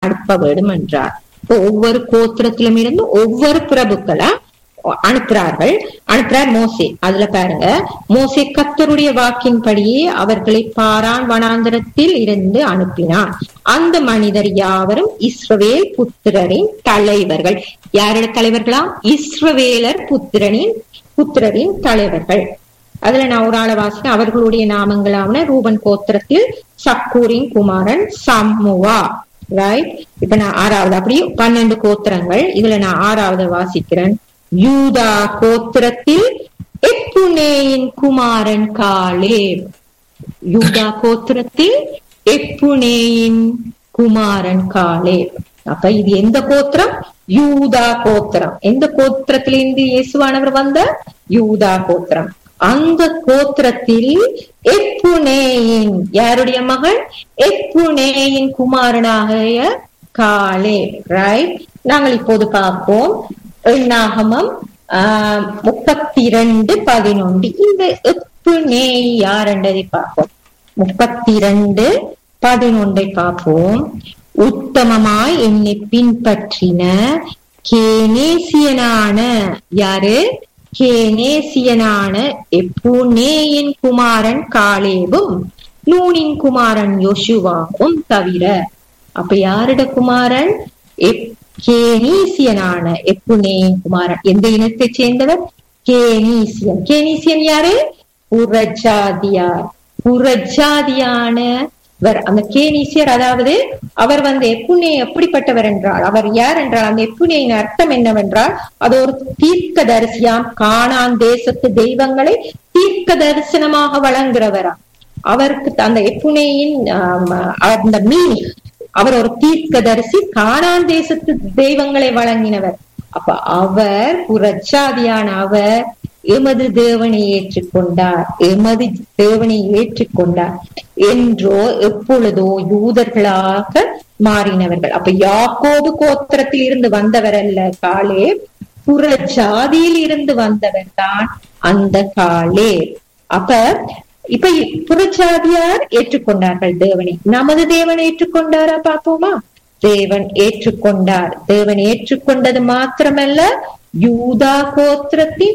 அனுப்ப வேண்டும் என்றார். ஒவ்வொரு கோத்திரத்திலும் இருந்து ஒவ்வொரு பிரபுக்களா அனுப்புறார் மோசே. அதுல பாருங்க, மோசே கர்த்தருடைய வாக்கின்படியே அவர்களை பாரான் வனாந்தரத்தில் இருந்து அனுப்பினார். அந்த மனிதர் யாவரும் இஸ்ரவேல் புத்திரரின் தலைவர்கள். யாரோட தலைவர்களா? இஸ்ரவேலர் புத்திரரின் தலைவர்கள். அதுல நான் ஒரு ஆளை வாசிக்கிறேன். அவர்களுடைய நாமங்களாவன ரூபன் கோத்திரத்தில் சக்கூரின் குமாரன் சம்முவா. ரைட். இப்ப நான் 6வது, அப்படியே 12 கோத்திரங்கள். இதுல நான் 6வது வாசிக்கிறேன். யூதா கோத்திரத்தில் எப்புனேயின் குமாரன் காலேப். யூதா கோத்திரத்தில் எப்புனேயின் குமாரன் காலேப். அப்ப இது எந்த கோத்திரம்? யூதா கோத்திரம். எந்த கோத்திரத்திலிருந்து இயேசுவானவர் வந்த? யூதா கோத்திரம். அந்த கோத்திரத்தில் எப்புனேயின், யாருடைய மகன்? எப்புனேயின் குமாரனாகிய காலேப். ரைட். நாங்கள் இப்போது பார்ப்போம் எண்ணாகமம் 32:11. இந்த எப்புனேய் யார் என்றதை பார்ப்போம். 32:11 பார்ப்போம். உத்தமமாய் என்னை பின்பற்றின கேனேசியனான, யாரு? கேனேசியனான எப்புனேயின் குமாரன் காலேபும் நூனின் குமாரன் யோசுவாவும் தவிர. அப்ப யாருட குமாரன்? கேனீசியனான எப்புனேயின் குமாரன். எந்த இனத்தை சேர்ந்தவர்? கேனீசியன். கேனீசியன் யாரு? புறஜாதியார். புறஜாதியானவர் அந்த கேனீசியர். அதாவது அவர் எப்புனே எப்படிப்பட்டவர் என்றால், அவர் யார் என்றால், அந்த எப்புனேயின் அர்த்தம் என்னவென்றால், அது ஒரு தீர்க்க தரிசியாம். கானான் தேசத்து தெய்வங்களை தீர்க்க தரிசனமாக வழங்குறவரா. அவருக்கு அந்த எப்புனேயின் அந்த மீனிங், அவர் ஒரு தீர்க்கதரிசி, கானான் தேசத்து தெய்வங்களை வழங்கினவர். அப்ப அவர் புறஜாதியான அவர் எமது தேவனை ஏற்றுக்கொண்டார், எமது தேவனை ஏற்றுக்கொண்டார் என்றோ எப்பொழுதோ யூதர்களாக மாறினவர்கள். அப்ப யாக்கோபு கோத்திரத்தில் இருந்து வந்தவர் அல்ல காலேப், புறஜாதியில் இருந்து வந்தவர் தான் அந்த காலேப். அப்ப இப்ப புறஜாதியார் ஏற்றுக்கொண்டார்கள் தேவனை. நமது தேவன் ஏற்றுக்கொண்டாரா? பார்ப்போமா. தேவன் ஏற்றுக்கொண்டார். தேவன் ஏற்றுக்கொண்டது மாத்திரமல்ல, யூதா கோத்திரத்தின்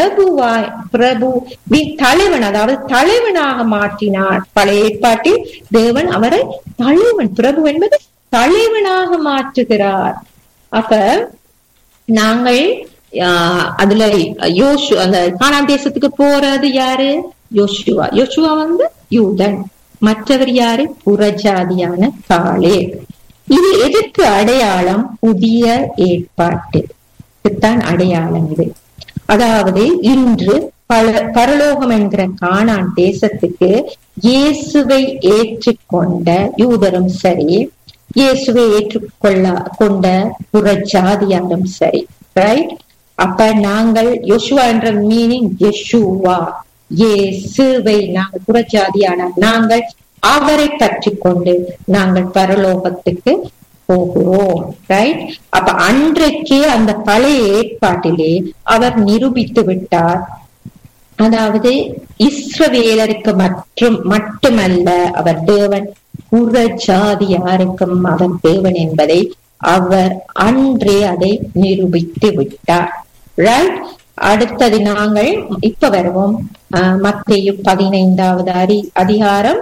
பிரபுவின் தலைவன், அதாவது தலைவனாக மாற்றினார். பழைய ஏற்பாட்டில் தேவன் அவரை தலைவன், பிரபு என்பது தலைவனாக மாற்றுகிறார். அப்ப நாங்கள் அதுல அந்த கானான் தேசத்துக்கு போறது யாரு? யோசுவா. யோசுவா யூதன். மற்றவர் யாரு? புறஜாதியான காலேப். இது எதற்கு அடையாளம்? புதிய ஏற்பாட்டுத்தான் அடையாளம் இது. அதாவது இன்று பரலோகம் என்கிற கானான் தேசத்துக்கு இயேசுவை ஏற்றுக்கொண்ட யூதரும் சரி, இயேசுவை கொண்ட புறஜாதியாரும் சரி. ரைட். அப்ப நாங்கள் யோசுவா என்ற மீனிங் யெஷுவா, இயேசுவை நாங்கள் புறஜாதியான நாங்கள் அவரை பற்றி கொண்டு நாங்கள் பரலோகத்துக்கு போகிறோம். ரைட். அப்ப அன்றைக்கே அந்த பழைய ஏற்பாட்டிலே அவர் நிரூபித்து விட்டார். அதாவது இஸ்ரவேலருக்கு மட்டுமல்ல அவர் தேவன், புறஜாதியாருக்கும் அவர் தேவன் என்பதை அவர் அன்றே அதை நிரூபித்து விட்டார். ரைட். அடுத்தது நாங்கள் இப்ப வருவோம் மத்தேயு 15வது அதிகாரம்.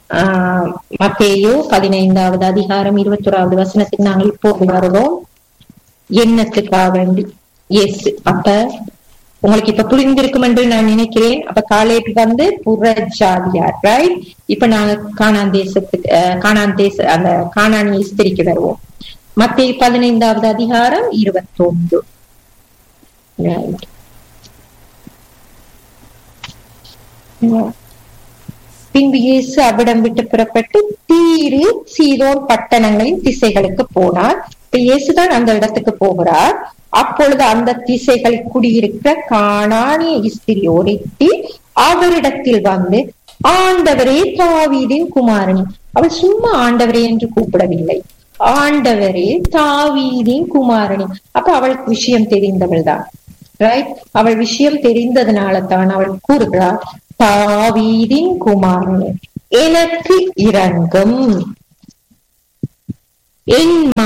மத்தேயு 15வது அதிகாரம் 21வது வசனத்துக்கு நாங்கள் இப்போது வருவோம். என்னத்துக்காக வேண்டி எஸ். அப்ப உங்களுக்கு இப்ப புரிந்திருக்கும் என்று நான் நினைக்கிறேன். அப்ப காலேப் புறஜாதியார். ரைட். இப்ப நாங்க கானான் அந்த கானானிய ஸ்திரிக்கு வருவோம். மத்தேயு 15வது அதிகாரம் 21. பின்பு இயேசு அவ்விடம் விட்டு புறப்பட்டு தீரு சீதோன் பட்டணங்களின் திசைகளுக்கு போனார். இப்ப இயேசுதான் அந்த இடத்துக்கு போகிறார். அப்பொழுது அந்த திசைகளில் குடியிருக்கிற கானானிய ஸ்திரீ ஒருத்தி அவரிடத்தில் ஆண்டவரே தாவீதின் குமாரனே. அவள் சும்மா ஆண்டவரே என்று கூப்பிடவில்லை, ஆண்டவரே தாவீதின் குமாரனே. அப்ப அவளுக்கு விஷயம் தெரிந்தவள் தான். ரைட். அவள் விஷயம் தெரிந்ததுனால தான் அவள் கூறுகிறார், தாவீதின் குமாரனே எனக்கு இரங்கும், என்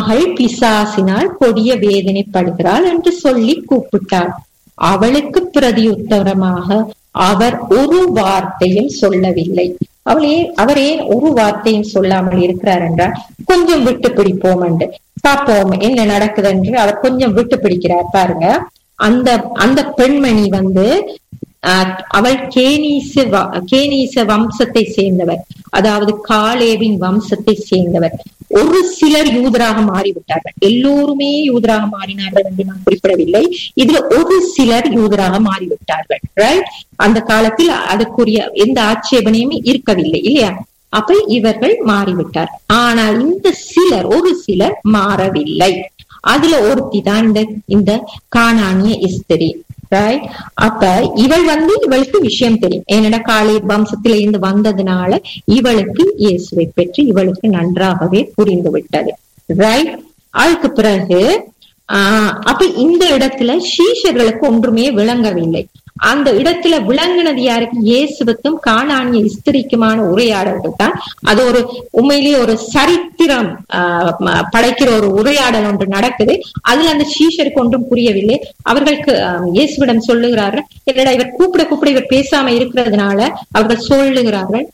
மகள் பிசாசினால் கொடிய வேதனைப்படுகிறாள் என்று சொல்லி கூப்பிட்டாள். அவளுக்கு பிரதியுத்தரமாக அவர் ஒரு வார்த்தையும் சொல்லவில்லை. அவர் ஏன் ஒரு வார்த்தையும் சொல்லாமல் இருக்கிறார் என்றால், கொஞ்சம் விட்டு பிடிப்போம் என்று பார்ப்போம் என்ன நடக்குது என்று அவர் கொஞ்சம் விட்டு பிடிக்கிறார். பாருங்க, அந்த பெண்மணி அவள் கேனீச வம்சத்தை சேர்ந்தவர், அதாவது காலேபின் வம்சத்தை சேர்ந்தவர். ஒரு சிலர் யூதராக மாறிவிட்டார்கள், எல்லோருமே யூதராக மாறினார்கள் என்று நான் குறிப்பிடவில்லை. இதுல ஒரு சிலர் யூதராக மாறிவிட்டார்கள். ரைட்? அந்த காலத்தில் அதுக்குரிய எந்த ஆட்சேபனையுமே இருக்கவில்லை இல்லையா? அப்ப இவர்கள் மாறிவிட்டார். ஆனால் இந்த ஒரு சிலர் மாறவில்லை. அதுல ஒருத்தி தான் இந்த கானானிய ஸ்திரீ. ரைட்? அப்ப இவளுக்கு விஷயம் தெரியும். ஏன்னா காலேப் வம்சத்தில இருந்து வந்ததுனால இவளுக்கு இயேசுவை பற்றி இவளுக்கு நன்றாகவே புரிந்து விட்டது. ரைட்? அதுக்கு பிறகு அப்ப இந்த இடத்துல சீஷர்களுக்கு ஒன்றுமே விளங்கவில்லை. அந்த இடத்துல விளங்கினது யாருக்கு? இயேசுவுக்கும் கானானிய ஸ்திரிக்குமான உரையாடல்கள் தான். அது ஒரு உண்மையிலேயே ஒரு சரித்திரம் படைக்கிற ஒரு உரையாடல் ஒன்று நடக்குது. அதுல அந்த சீஷருக்கு ஒன்றும் புரியவில்லை. அவர்களுக்கு இயேசுவிடம் சொல்லுகிறார்கள், என்னடா இவர் கூப்பிட இவர் பேசாம இருக்கிறதுனால அவர்கள் சொல்லுகிறார்கள்,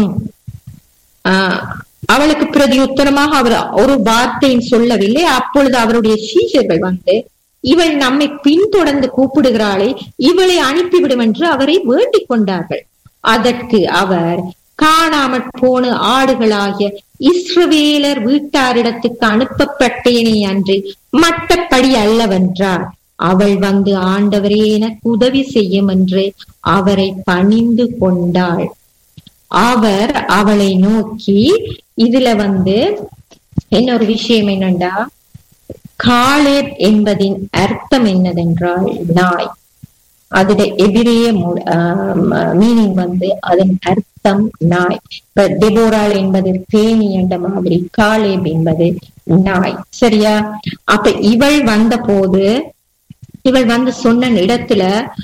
அவளுக்கு பிரதியுத்தரமாக அவர் ஒரு வார்த்தையும் சொல்லவில்லை. அப்பொழுது அவருடைய சீஷர்கள் இவள் நம்மை பின்தொடர்ந்து கூப்பிடுகிறாளே, இவளை அனுப்பிவிடும் என்று அவரை வேண்டிக் கொண்டார்கள். அதற்கு அவர், காணாமற் போன ஆடுகளாகிய இஸ்ரவேலர் வீட்டாரிடத்துக்கு அனுப்பப்பட்டேனே அன்று மற்றபடி அல்லவென்றார். அவள் ஆண்டவரே எனக்கு உதவி செய்யும் என்று அவரை பணிந்து கொண்டாள். அவர் அவளை நோக்கி, இதுல இன்னொரு விஷயம் என்னண்டா, காலேப் என்பதின் அர்த்தம் என்னதென்றால் நாய். அதுல எபிரேய மீனிங் அதன் அர்த்தம் நாய். இப்ப டெபோரால் என்பது தேனி என்ற மாதிரி காலேப் என்பது நாய். சரியா? அப்ப இவள் போது இவள் சொன்ன இடத்துல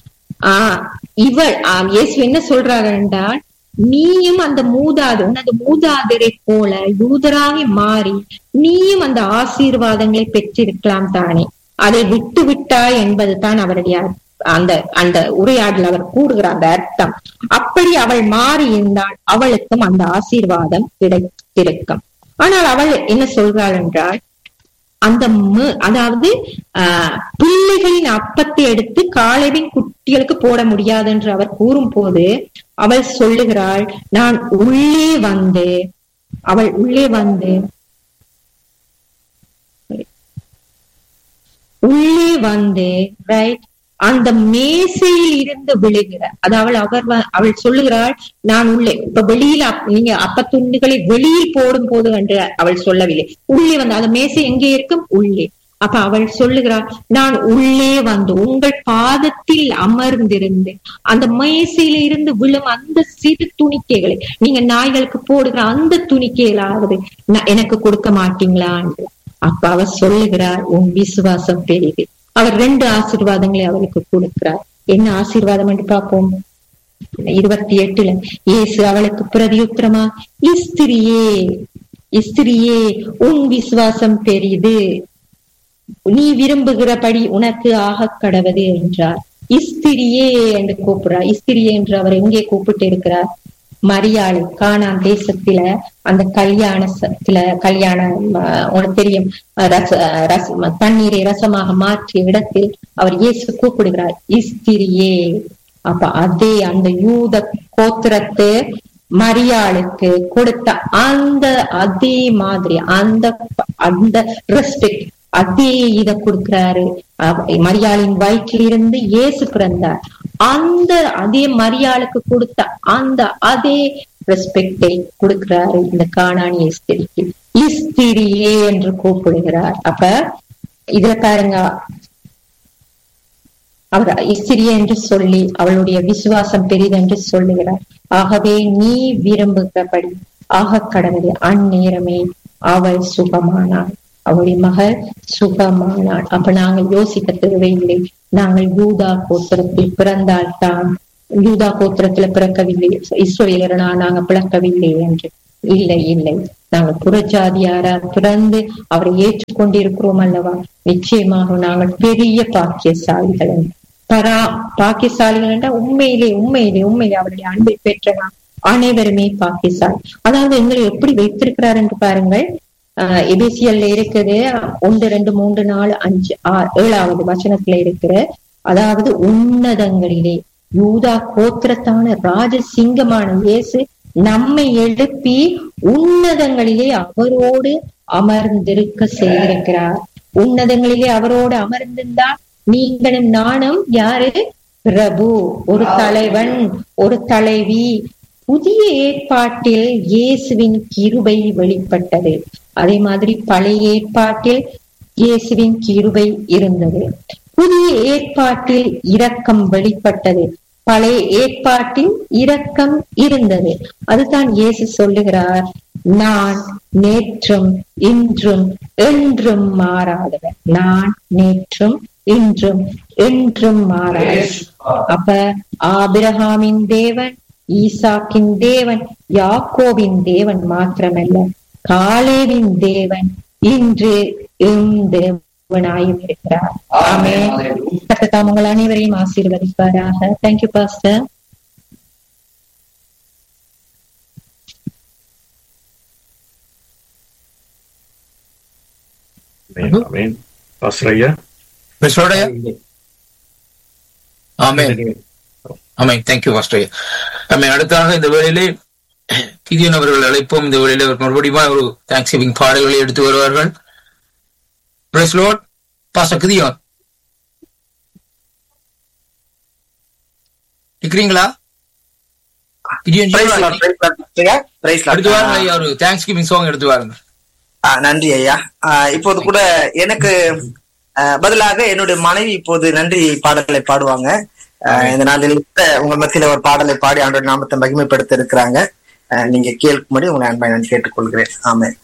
இயேசு என்ன சொல்றாரு என்றால், நீயும் அந்த மூதாதரை போல யூதராகி மாறி நீயும் அந்த ஆசீர்வாதங்களை பெற்றிருக்கலாம் தானே, அதை விட்டு விட்டாய் என்பது தான் அவருடைய அந்த உரையாடல் அவர் கூறுகிற அந்த அர்த்தம். அப்படி அவள் மாறி இருந்தால் அவளுக்கும் அந்த ஆசீர்வாதம் கிடைத்திருக்கும். ஆனால் அவள் என்ன சொல்றாள் என்றால், அதாவது பிள்ளைகளின் அப்பத்தை எடுத்து காலேபின் குட்டிகளுக்கு போட முடியாது என்று அவர் கூறும் போது அவள் சொல்லுகிறாள், நான் உள்ளே வந்து ரைட் அந்த மேசையில் இருந்து விழுகிற, அதாவது அவள் சொல்லுகிறாள், நான் உள்ளே, இப்ப வெளியில நீங்க அப்பத்துண்டுகளை வெளியில் போடும் போது என்று அவள் சொல்லவில்லை, உள்ளே அந்த மேசை எங்கே இருக்கும்? உள்ளே. அப்ப அவள் சொல்லுகிறாள், நான் உள்ளே உங்கள் பாதத்தில் அமர்ந்திருந்து அந்த மேசையில இருந்து விழும் அந்த சிறு துணிக்கைகளை, நீங்க நாய்களுக்கு போடுகிற அந்த துணிக்கைகளாவது எனக்கு கொடுக்க மாட்டீங்களா என்று. அப்ப அவர் சொல்லுகிறார், உன் விசுவாசம் பெரிது. அவர் 2 ஆசீர்வாதங்களை அவளுக்கு கொடுக்கிறார். என்ன ஆசீர்வாதம் என்று பார்ப்போம். 28 இயேசு அவளுக்கு பிரதியுத்தரமா, ஸ்திரியே உன் விசுவாசம் பெரிது, நீ விரும்புகிறபடி உனக்கு ஆக கடவது என்றார். ஸ்திரியே என்று கூப்பிடுறார். ஸ்திரியே என்று அவர் எங்கே கூப்பிட்டு இருக்கிறார்? மரியாளை கானான் தேசத்துல அந்த கல்யாணம் உனக்கு தெரியும், தண்ணீரை ரசமாக மாற்றிய இடத்தில் அவர் இயேசு கூப்பிடுகிறார், ஸ்திரியே. அப்ப அந்த யூத கோத்திரத்து மரியாளுக்கு கொடுத்த அதே மாதிரி அந்த ரெஸ்பெக்ட், அதே இத கொடுக்கிறாரு. மரியாளின் வயிற்றிலிருந்து இயேசு பிறந்தார். அதே மரியாளுக்கு கொடுத்த அதே ரெஸ்பெக்டை கொடுக்கிறாரு இந்த கானானிய ஸ்திரிக்கு. ஸ்திரியே என்று கூப்பிடுகிறார். அப்ப இதுல பாருங்க, அவர் ஸ்திரியே என்று சொல்லி அவளுடைய விசுவாசம் பெரிதென்று சொல்லுகிறார். ஆகவே நீ விரும்புகிறபடி ஆக கடவுளே, அந்நேரமே அவள் சுகமானாள், அவளுடைய மகள் சுகமானாள். அப்ப நாங்கள் யோசிக்க தேவையில்லை, நாங்கள் யூதா கோத்திரத்தில் பிறந்தால்தான், யூதா கோத்திரத்துல பிறக்கவில்லை, இஸ்ரவேலரனா நாங்க பிறக்கவில்லை என்று இல்லை இல்லை. நாங்கள் புறஜாதியாரா பிறந்து அவரை ஏற்றுக்கொண்டிருக்கிறோம் அல்லவா? நிச்சயமாக நாங்கள் பெரிய பாக்கியசாலிகள். பாக்கியசாலிகள் என்றால் உண்மையிலே உண்மையிலே உண்மையிலே அவருடைய அன்பை பெற்ற அனைவருமே பாக்கியசாலி. அதாவது எங்களை எப்படி வைத்திருக்கிறார் என்று பாருங்கள். எபேசியல்ல இருக்குது 1, 2, 3, 4, 5, 6, 7வது வசனத்துல இருக்கிற, அதாவது உன்னதங்களிலே யூதா கோத்திரத்தான ராஜசிங்கமான இயேசு நம்மை எழுப்பி உன்னதங்களிலே அவரோடு அமர்ந்திருக்க செய்திருக்கிறார். உன்னதங்களிலே அவரோடு அமர்ந்திருந்தால் நீங்களும் நானும் யாரு? பிரபு, ஒரு தலைவன், ஒரு தலைவி. புதிய ஏற்பாட்டில் இயேசுவின் கிருபை வெளிப்பட்டது. அதே மாதிரி பழைய ஏற்பாட்டில் இயேசுவின் கிருபை இருந்தது. புதிய ஏற்பாட்டில் இரக்கம் வெளிப்பட்டது. பழைய ஏற்பாட்டில் இரக்கம் இருந்தது. அதுதான் இயேசு சொல்லுகிறார், நான் நேற்றும் இன்றும் என்றும் மாறாதவர். நான் நேற்றும் இன்றும் என்றும் மாறாதவர். அப்ப ஆபிரகாமின் தேவன், ஈசாக்கின் தேவன், யாக்கோபின் தேவன் மாத்திரமல்ல, காலேவின் தேவன் இன்று தேவனாயும் இருக்கிறார். ஆமென். கர்த்தர் உங்கள் அனைவரையும் ஆசீர்வதிப்பாராக. Thank you pastor. ஆமென். பாஸ்டர் ஐயா. ஆமென். ஆமென். தேங்க்யூ பாஸ்டர் ஐயா. ஆமென். அடுத்தாக இந்த வேளையிலே கிதியோன் அவர்கள் அழைப்போம். இந்த வேளையில மறுபடியும் ஒரு தேங்க்ஸ்கிவிங் பாடல்களை எடுத்து வருவார்கள். Price Lord. பாஸ்டர் கிதியோன் இருக்கிறீங்களா? எடுத்து வாருங்க ஐயா, ஒரு தேங்க்ஸ்கிவிங் சாங் எடுத்து வாருங்க. நன்றி ஐயா. இப்போது கூட எனக்கு பதிலாக என்னுடைய மனைவி இப்போது நன்றி பாடலை பாடுவாங்க. இந்த நாளில் உங்க மத்தியில ஒரு பாடலை பாடி ஆண்டவருடைய நாமத்தை மகிமைப்படுத்த இருக்கிறாங்க. நீங்க கேட்கும்படி உங்களை அன்பை நான் கேட்டுக்கொள்கிறேன். ஆமென்.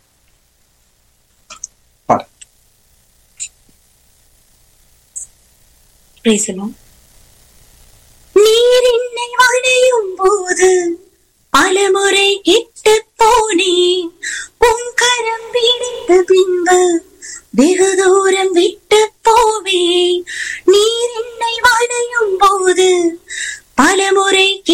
நீர் என்னை அடையும் போது பலமுறை கெட்டு போனேன். உன் கரம் பிடித்த பின்பு வெகு